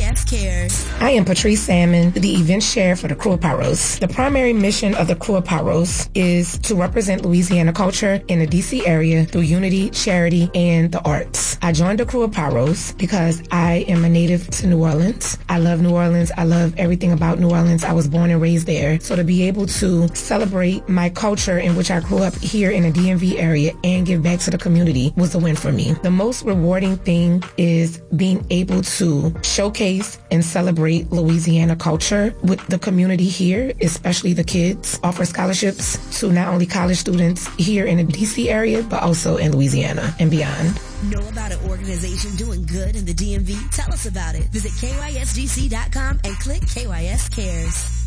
KYS Cares. I am Patrice Salmon, the event chair for the Crew of Pyros. The primary mission of the Crew of Pyros is to represent Louisiana culture in the D.C. area through unity, charity, and the arts. I joined the Crew of Pyros because I am a native to New Orleans. I love New Orleans. I love everything about New Orleans. I was born and raised there. So to be able to celebrate my culture in which I grew up here in the DMV area and give back to the community was a win for me. The most rewarding thing is being able to showcase and celebrate Louisiana culture with the community here, especially the kids. Offer scholarships to not only college students here in the DC area, but also in Louisiana and beyond. Know about an organization doing good in the DMV? Tell us about it. Visit KYSGC.com and click KYS Cares.